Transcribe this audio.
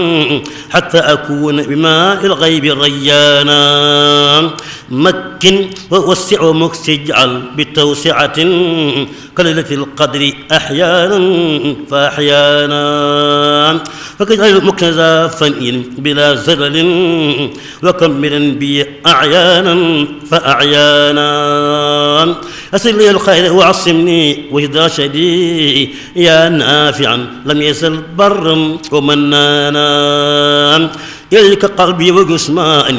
حتى أكون بماء الغيب ريانا مكن ووسع ومكس اجعل بتوسعة كليلة القدر أحيانا فأحيانا فكجعل مكنزا فنين بلا زلل وكملا بي أعيانا فأعيانا أسر لي الخير وعصمني وإذا شدي يا نافعا لم يزل برا ومنانا إليك قلبي وجسماني